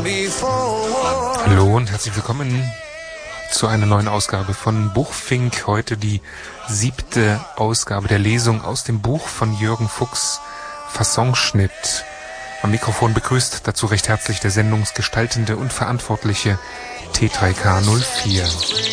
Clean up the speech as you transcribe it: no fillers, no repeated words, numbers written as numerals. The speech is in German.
Hallo und herzlich willkommen zu einer neuen Ausgabe von Buchfink. Heute die 7. Ausgabe der Lesung aus dem Buch von Jürgen Fuchs, Fassonschnitt. Am Mikrofon begrüßt dazu recht herzlich der sendungsgestaltende und verantwortliche T3K04.